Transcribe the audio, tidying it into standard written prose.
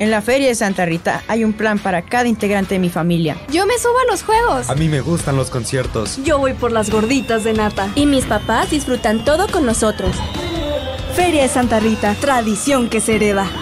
En la Feria de Santa Rita hay un plan para cada integrante de mi familia. Yo me subo a los juegos. A mí me gustan los conciertos. Yo voy por las gorditas de nata. Y mis papás disfrutan todo con nosotros. Feria de Santa Rita, tradición que se hereda.